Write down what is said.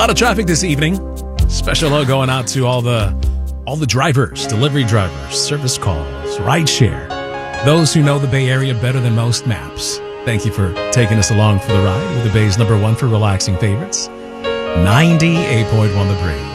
lot of traffic this evening. Special hello going out to all the drivers, delivery drivers, service calls, rideshare. Those who know the Bay Area better than most maps. Thank you for taking us along for the ride with the Bay's #1 for relaxing favorites. 98.1 The Breeze.